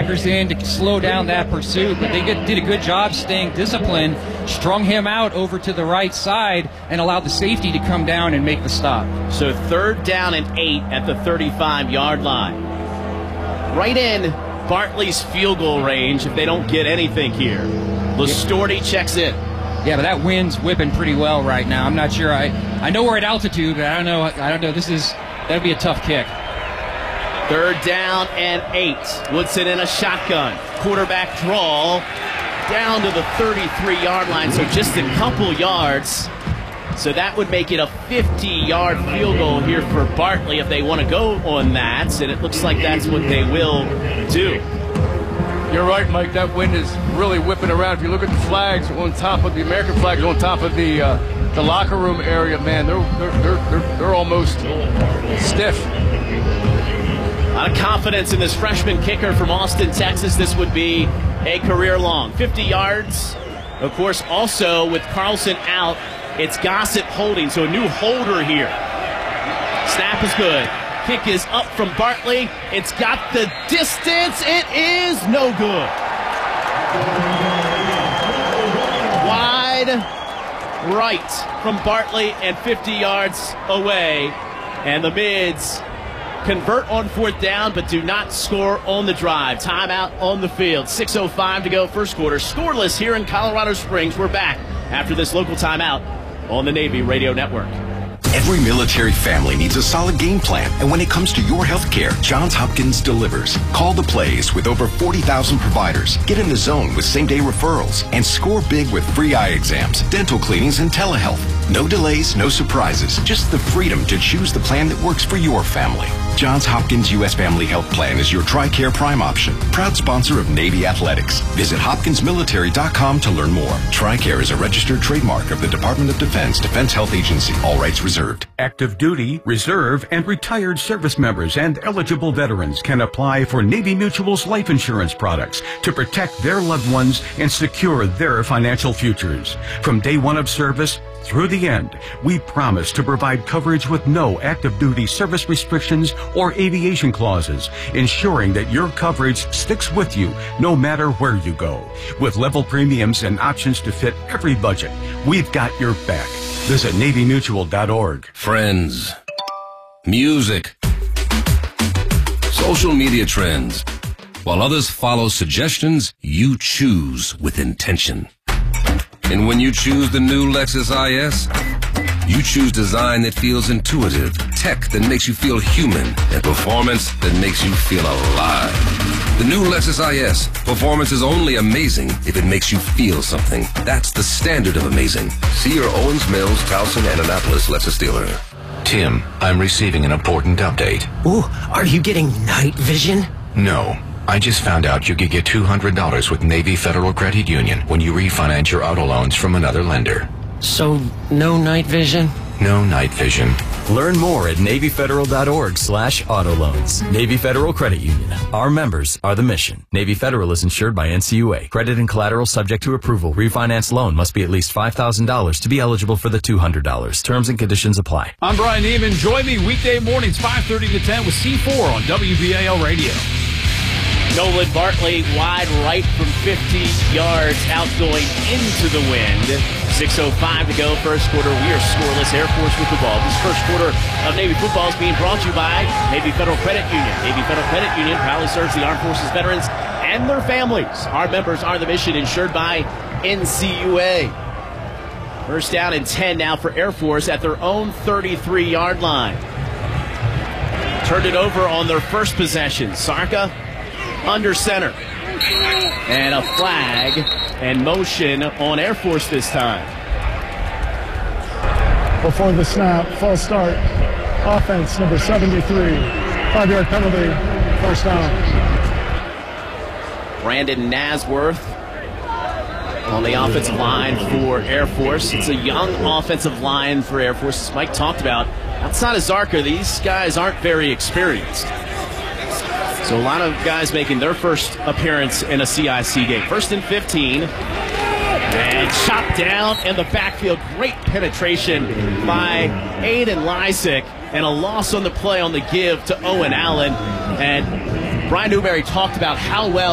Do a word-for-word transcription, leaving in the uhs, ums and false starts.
linebackers in to slow down that pursuit, but they get, did a good job staying disciplined, strung him out over to the right side, and allowed the safety to come down and make the stop. So third down and eight at the thirty-five-yard line. Right in Bartley's field goal range if they don't get anything here. Lastorti checks in. Yeah, but that wind's whipping pretty well right now. I'm not sure. I, I know we're at altitude, but I don't know. I don't know. This is that'd be a tough kick. Third down and eight. Woodson in a shotgun. Quarterback draw down to the thirty-three-yard line, so just a couple yards. So that would make it a fifty-yard field goal here for Bartley if they want to go on that, and it looks like that's what they will do. You're right, Mike. That wind is really whipping around. If you look at the flags on top of the American flags on top of the uh, the locker room area, man, they're they're they're they're, they're almost stiff. A lot of confidence in this freshman kicker from Austin, Texas. This would be a career long. fifty yards. Of course, also with Carlson out, it's Gossett holding, so a new holder here. Snap is good. Kick is up from Bartley. It's got the distance. It is no good. Wide right from Bartley and fifty yards away. And the Mids convert on fourth down, but do not score on the drive. Timeout on the field. six oh five to go first quarter. Scoreless here in Colorado Springs. We're back after this local timeout on the Navy Radio Network. Every military family needs a solid game plan, and when it comes to your health care, Johns Hopkins delivers. Call the plays with over forty thousand providers. Get in the zone with same-day referrals, and score big with free eye exams, dental cleanings, and telehealth. No delays, no surprises, just the freedom to choose the plan that works for your family. Johns Hopkins U S Family Health Plan is your TRICARE Prime option. Proud sponsor of Navy Athletics. Visit hopkins military dot com to learn more. TRICARE is a registered trademark of the Department of Defense Defense Health Agency. All rights reserved. Active duty, reserve, and retired service members and eligible veterans can apply for Navy Mutual's life insurance products to protect their loved ones and secure their financial futures. From day one of service through the end, we promise to provide coverage with no active duty service restrictions or aviation clauses, ensuring that your coverage sticks with you no matter where you go. With level premiums and options to fit every budget, we've got your back. Visit Navy Mutual dot org. Friends, music, social media trends. While others follow suggestions, you choose with intention. And when you choose the new Lexus I S, you choose design that feels intuitive, tech that makes you feel human, and performance that makes you feel alive. The new Lexus I S. Performance is only amazing if it makes you feel something. That's the standard of amazing. See your Owens Mills, Towson, and Annapolis Lexus dealer. Tim, I'm receiving an important update. Ooh, are you getting night vision? No. I just found out you could get two hundred dollars with Navy Federal Credit Union when you refinance your auto loans from another lender. So, no night vision? No night vision. Learn more at Navy Federal dot org slash auto loans. Navy Federal Credit Union. Our members are the mission. Navy Federal is insured by N C U A. Credit and collateral subject to approval. Refinance loan must be at least five thousand dollars to be eligible for the two hundred dollars. Terms and conditions apply. I'm Brian Neiman. Join me weekday mornings five thirty to ten with C four on W B A L Radio. Nolan Bartley wide right from fifty yards out going into the wind. six oh five to go first quarter. We are scoreless. Air Force with the ball. This first quarter of Navy football is being brought to you by Navy Federal Credit Union. Navy Federal Credit Union proudly serves the Armed Forces veterans and their families. Our members are the mission, insured by N C U A. First down and ten now for Air Force at their own thirty-three-yard line. Turned it over on their first possession. Sarka under center. And a flag and motion on Air Force this time. Before the snap, false start. Offense number seventy-three. Five-yard penalty. First down. Brandon Nasworth on the offensive line for Air Force. It's a young offensive line for Air Force. As Mike talked about, outside of Zarka, these guys aren't very experienced. So a lot of guys making their first appearance in a C I C game. First and fifteen. And shot down in the backfield. Great penetration by Aiden Lysick. And a loss on the play on the give to Owen Allen. And Brian Newberry talked about how well